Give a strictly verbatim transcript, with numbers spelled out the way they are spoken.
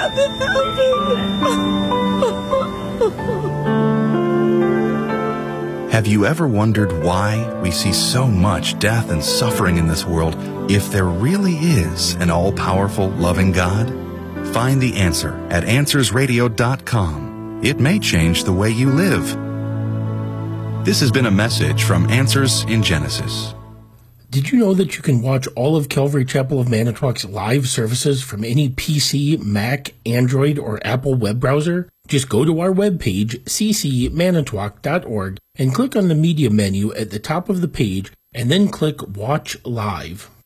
Nothing happened. Have you ever wondered why we see so much death and suffering in this world if there really is an all-powerful, loving God? Find the answer at answers radio dot com. It may change the way you live. This has been a message from Answers in Genesis. Did you know that you can watch all of Calvary Chapel of Manitowoc's live services from any P C, Mac, Android, or Apple web browser? Just go to our webpage, c c manitowoc dot org, and click on the media menu at the top of the page, and then click Watch Live.